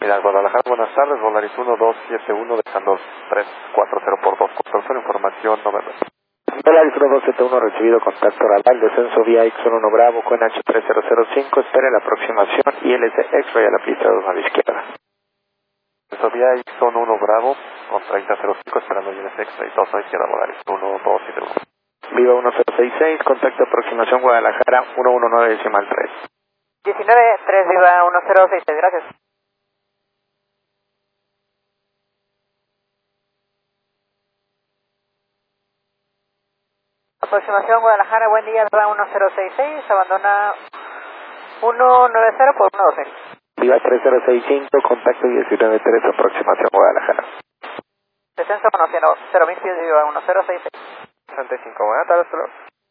Mira, Guadalajara, buenas tardes, Volaris 1271, dejando 340 por 240, información November. Volaris 1271, recibido contacto radar, descenso vía X11 Bravo con H3005, espere la aproximación ILS X-Ray a la pista 2 a la izquierda. Descenso vía X11 Bravo con 3005, esperando ILS X-Ray 2 a la izquierda, Volaris 1271. Viva 1066, contacto aproximación Guadalajara 119.3. 19-3, Viva 1066, gracias. Aproximación Guadalajara, buen día, Viva 1066, abandona 190 por 112. Viva 3065, contacto 193, aproximación Guadalajara. Descenso conociendo 0.000 pies, Viva 1066. 65, buenas tardes, hasta luego.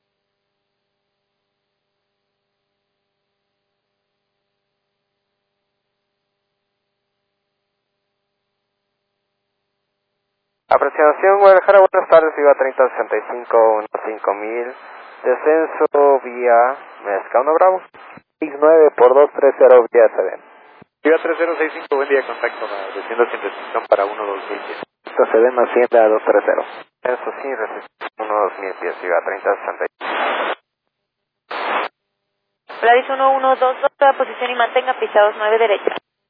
Aproximación Guadalajara, buenas tardes, Viva 3065, 5000, descenso vía Mezca 1 Bravo. X9 por 230 vía CD. Viva 3065, buen día, contacto, desciendo sin restricción para 12010. Esto CD más 100 a 230. Eso sí, restricción 12010, Viva 3065. Volaris 1122, toda posición y mantenga pisados 9 derecha.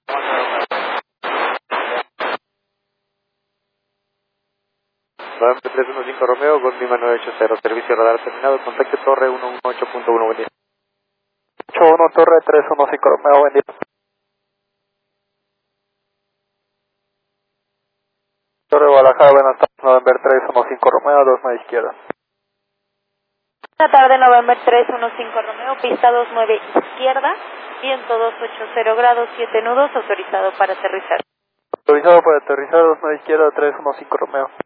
November 315 Romeo, Gol Lima 980, servicio radar terminado, contacto Torre 118.1, buen día. 81 Torre 315 Romeo, buen día. Torre Guadalajara, buenas tardes, November 315 Romeo, 2 a la izquierda. Buenas tardes, November 315 Romeo, pista 29 izquierda, viento 280 grados, 7 nudos, autorizado para aterrizar. Autorizado para aterrizar, 2 a la izquierda, 315 Romeo.